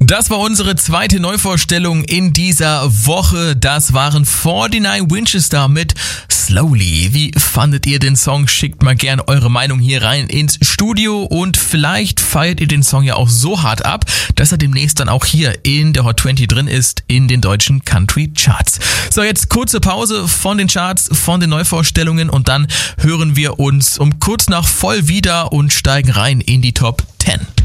Das war unsere zweite Neuvorstellung in dieser Woche. Das waren 49 Winchester mit Slowly. Wie fandet ihr den Song? Schickt mal gern eure Meinung hier rein ins Studio und vielleicht feiert ihr den Song ja auch so hart ab, dass er demnächst dann auch hier in der Hot 20 drin ist in den deutschen Country Charts. So, jetzt kurze Pause von den Charts, von den Neuvorstellungen und dann hören wir uns um kurz nach voll wieder und steigen rein in die Top 10.